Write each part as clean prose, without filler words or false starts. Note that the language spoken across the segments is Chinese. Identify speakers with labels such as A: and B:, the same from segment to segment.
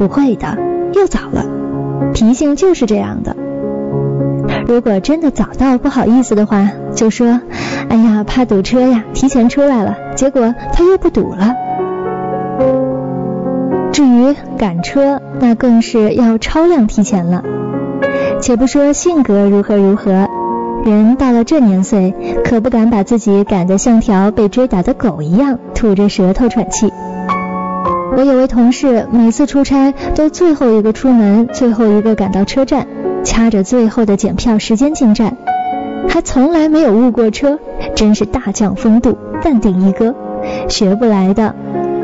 A: 不会的，又早了，脾性就是这样的。如果真的早到不好意思的话，就说哎呀怕堵车呀，提前出来了，结果他又不堵了。至于赶车，那更是要超量提前了。且不说性格如何，人到了这年岁，可不敢把自己赶得像条被追打的狗一样，吐着舌头喘气。我有位同事，每次出差都最后一个出门，最后一个赶到车站，掐着最后的检票时间进站，还从来没有误过车，真是大将风度，淡定一哥，学不来的。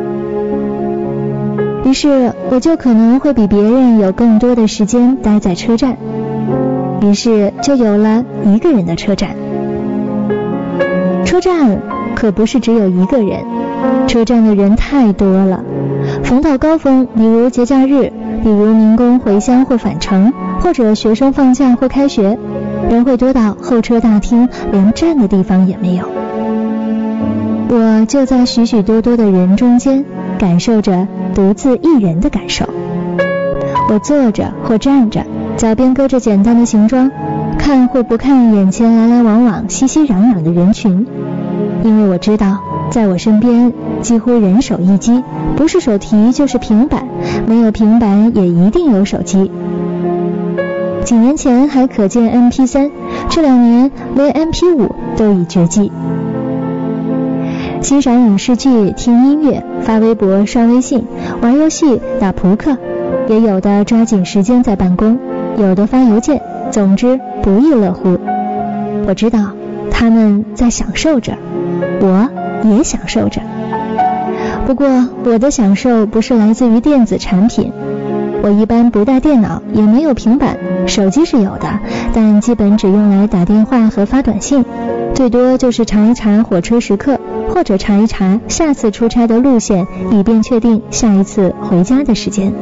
A: 于是我就可能会比别人有更多的时间待在车站，于是就有了一个人的车站。车站可不是只有一个人，车站的人太多了。逢到高峰，比如节假日，比如民工回乡或返程，或者学生放假或开学，人会多到候车大厅连站的地方也没有。我就在许许多多的人中间，感受着独自一人的感受。我坐着或站着，脚边搁着简单的行装，看或不看眼前来来往往熙熙攘攘的人群，因为我知道在我身边几乎人手一机，不是手提就是平板，没有平板也一定有手机。几年前还可见 MP3， 这2年连 MP5 都已绝迹。欣赏影视剧、听音乐、发微博、刷微信、玩游戏、打扑克，也有的抓紧时间在办公，有的发邮件，总之不亦乐乎。我知道他们在享受着，我也享受着。不过我的享受不是来自于电子产品，我一般不带电脑，也没有平板，手机是有的，但基本只用来打电话和发短信，最多就是查一查火车时刻，或者查一查下次出差的路线，以便确定下一次回家的时间。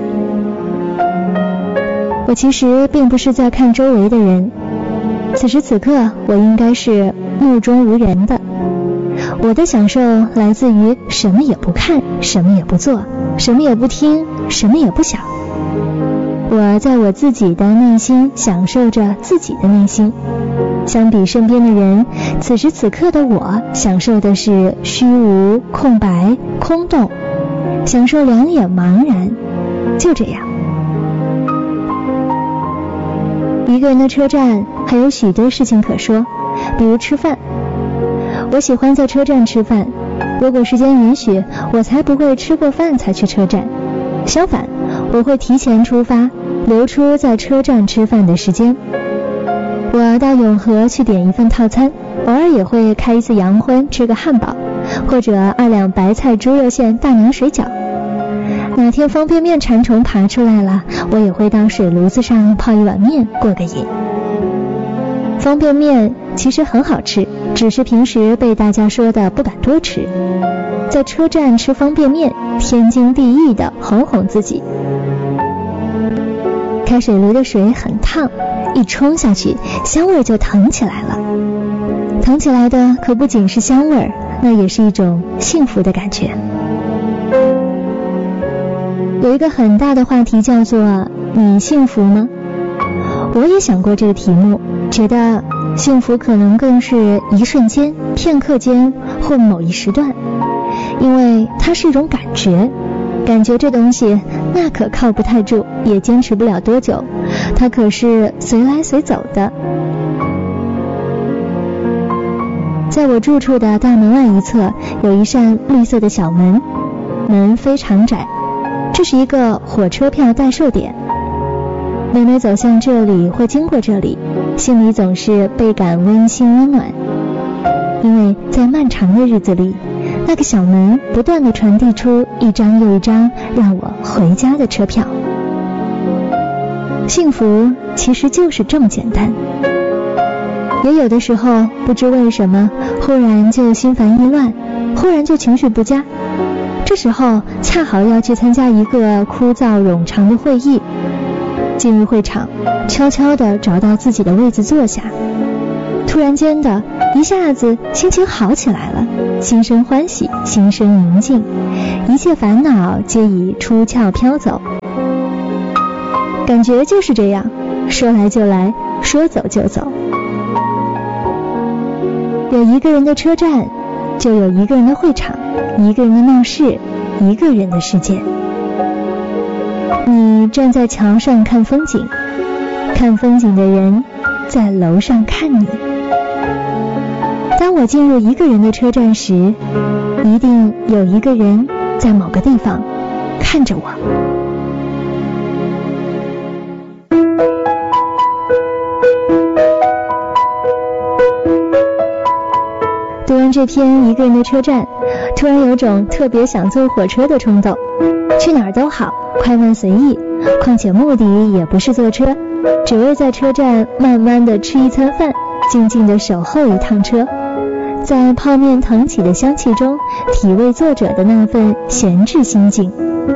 A: 我其实并不是在看周围的人，此时此刻我应该是目中无人的。我的享受来自于什么也不看，什么也不做，什么也不听，什么也不想。我在我自己的内心享受着自己的内心。相比身边的人，此时此刻的我享受的是虚无、空白、空洞，享受两眼茫然，就这样。一个人的车站还有许多事情可说，比如吃饭。我喜欢在车站吃饭，如果时间允许，我才不会吃过饭才去车站。相反，我会提前出发，留出在车站吃饭的时间。我到永和去点一份套餐，偶尔也会开一次洋荤，吃个汉堡，或者2两白菜猪肉馅大娘水饺。哪天方便面馋虫爬出来了，我也会到水炉子上泡一碗面过个瘾。方便面其实很好吃，只是平时被大家说的不敢多吃。在车站吃方便面，天经地义的哄哄自己。开水炉的水很烫，一冲下去，香味就腾起来了。腾起来的可不仅是香味，那也是一种幸福的感觉。有一个很大的话题叫做你幸福吗？我也想过这个题目，觉得幸福可能更是一瞬间、片刻间或某一时段，因为它是一种感觉。感觉这东西那可靠不太住，也坚持不了多久，它可是随来随走的。在我住处的大门外一侧有一扇绿色的小门，门非常窄，这是一个火车票代售点。每每走向这里或经过这里，心里总是倍感温馨温暖，因为在漫长的日子里，那个小门不断地传递出一张又一张让我回家的车票。幸福其实就是这么简单。也有的时候不知为什么，忽然就心烦意乱，忽然就情绪不佳，这时候恰好要去参加一个枯燥冗长的会议。进入会场，悄悄地找到自己的位子坐下，突然间的一下子心情好起来了，心生欢喜，心生宁静，一切烦恼皆已出窍飘走。 感觉就是这样，说来就来，说走就走。有一个人的车站，就有一个人的会场，一个人的闹市，一个人的世界。你站在桥上看风景，看风景的人在楼上看你。当我进入一个人的车站时，一定有一个人在某个地方看着我。读完这篇《一个人的车站》，突然有种特别想坐火车的冲动。去哪儿都好，快慢随意，况且目的也不是坐车，只为在车站慢慢的吃一餐饭，静静的守候一趟车，在泡面腾起的香气中体味作者的那份闲置心境。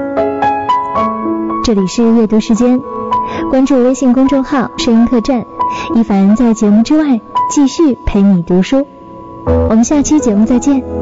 A: 这里是阅读时间，关注微信公众号声音客栈，一凡在节目之外继续陪你读书。我们下期节目再见。